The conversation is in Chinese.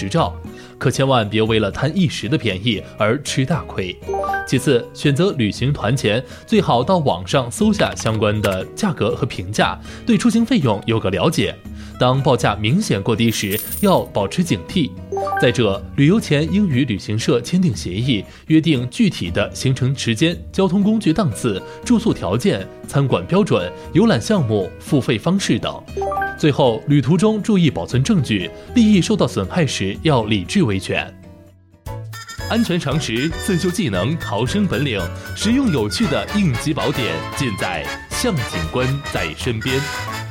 执照，可千万别为了贪一时的便宜而吃大亏。其次，选择旅行团前，最好到网上搜下相关的价格和评价，对出行费用有个了解。当报价明显过低时，要保持警惕。再者，旅游前应与旅行社签订协议，约定具体的行程时间、交通工具档次、住宿条件、餐馆标准、游览项目、付费方式等。最后，旅途中注意保存证据，利益受到损害时要理智维权。安全常识、自救技能、逃生本领，实用有趣的应急宝典，尽在向警官在身边。